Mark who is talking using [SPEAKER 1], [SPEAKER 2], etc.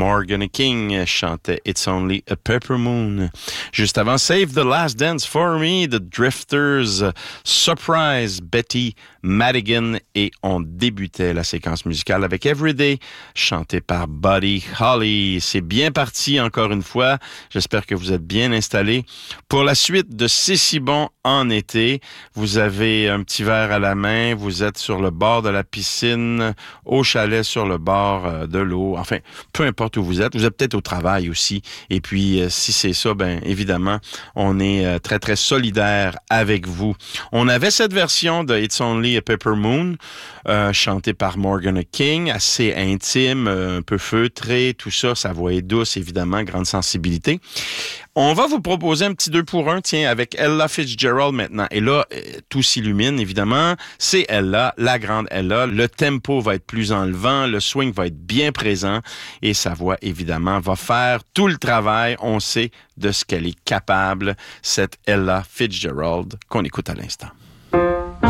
[SPEAKER 1] Morgan King chantait It's Only a Pepper Moon. Juste avant, Save the Last Dance for Me, The Drifters, Surprise, Betty Madigan, et on débutait la séquence musicale avec Everyday, chanté par Buddy Holly. C'est bien parti encore une fois. J'espère que vous êtes bien installés. Pour la suite de C'est si bon en été, vous avez un petit verre à la main, vous êtes sur le bord de la piscine, au chalet sur le bord de l'eau, enfin, peu importe où vous êtes peut-être au travail aussi, et puis si c'est ça, ben évidemment, on est très très solidaire avec vous. On avait cette version de It's Only a Pepper Moon, chantée par Morgan King, assez intime, un peu feutré, tout ça, sa voix est douce, évidemment, grande sensibilité. On va vous proposer un petit 2 pour 1, tiens, avec Ella Fitzgerald maintenant. Et là, tout s'illumine, évidemment. C'est Ella, la grande Ella. Le tempo va être plus enlevant, le swing va être bien présent et sa voix, évidemment, va faire tout le travail. On sait de ce qu'elle est capable, cette Ella Fitzgerald qu'on écoute à l'instant.